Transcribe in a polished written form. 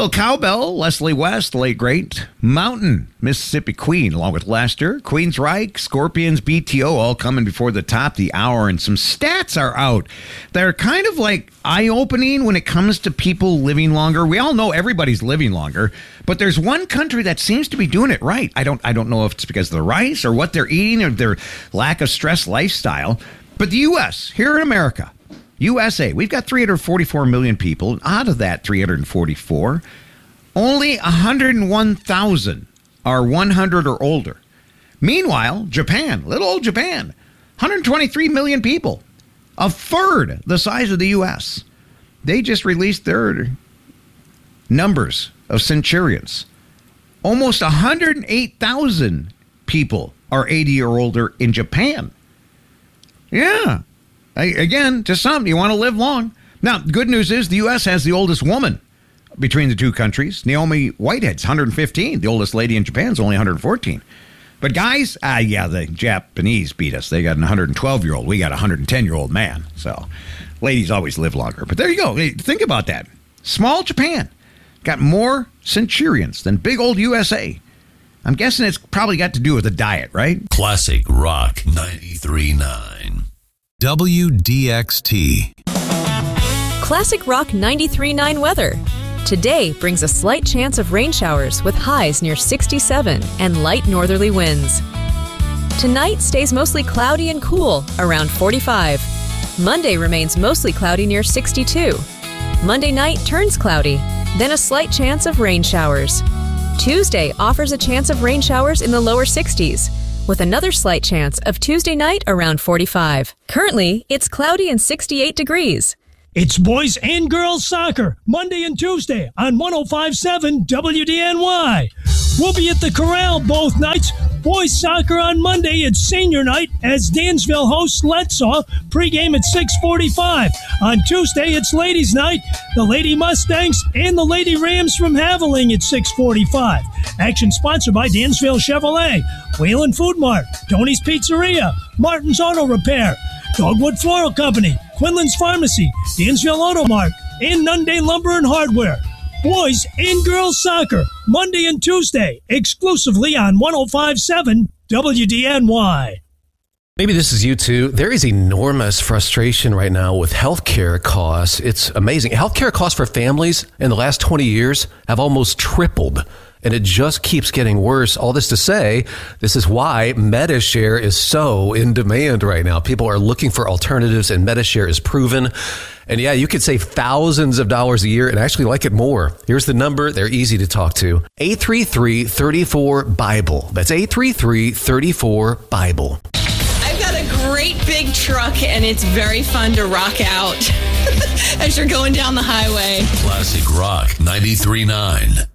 Well, Cowbell, Leslie West, the late great. Mountain, Mississippi Queen, along with Lester. Queensryche, Scorpions, BTO, all coming before the top of the hour. And some stats are out. They're kind of like eye-opening when it comes to people living longer. We all know everybody's living longer. But there's one country that seems to be doing it right. I don't know if it's because of the rice or what they're eating or their lack of stress lifestyle. But the U.S., here in America, USA, we've got 344 million people. And out of that 344, only 101,000 are 100 or older. Meanwhile, Japan, little old Japan, 123 million people, a third the size of the U.S. They just released their numbers of centurions. Almost 108,000 people are 80 or older in Japan. Yeah. Again, just something. You want to live long. Now, good news is the U.S. has the oldest woman between the two countries. Naomi Whitehead's 115. The oldest lady in Japan's only 114. But guys, the Japanese beat us. They got an 112-year-old. We got a 110-year-old man. So ladies always live longer. But there you go. Hey, think about that. Small Japan got more centurions than big old USA. I'm guessing it's probably got to do with the diet, right? Classic Rock 93.9. WDXT. Classic Rock 93.9 weather. Today brings a slight chance of rain showers with highs near 67 and light northerly winds. Tonight stays mostly cloudy and cool, around 45. Monday remains mostly cloudy near 62. Monday night turns cloudy, then a slight chance of rain showers. Tuesday offers a chance of rain showers in the lower 60s, with another slight chance of Tuesday night around 45. Currently, it's cloudy and 68 degrees. It's boys and girls soccer, Monday and Tuesday on 105.7 WDNY. We'll be at the Corral both nights. Boys soccer on Monday, it's senior night as Dansville hosts Letsaw, pregame at 6:45. On Tuesday, it's ladies' night, the Lady Mustangs and the Lady Rams from Haveling at 6:45. Action sponsored by Dansville Chevrolet, Whalen Food Mart, Tony's Pizzeria, Martin's Auto Repair, Dogwood Floral Company, Quinlan's Pharmacy, Dansville Auto Mart, and Nunday Lumber and Hardware. Boys and girls soccer, Monday and Tuesday, exclusively on 105.7 WDNY. Maybe this is you too. There is enormous frustration right now with healthcare costs. It's amazing. Healthcare costs for families in the last 20 years have almost tripled. And it just keeps getting worse. All this to say, this is why Medi-Share is so in demand right now. People are looking for alternatives, and Medi-Share is proven. And yeah, you could save thousands of dollars a year and actually like it more. Here's the number. They're easy to talk to. 833-34-BIBLE. That's 833-34-BIBLE. I've got a great big truck, and it's very fun to rock out as you're going down the highway. Classic Rock 93.9.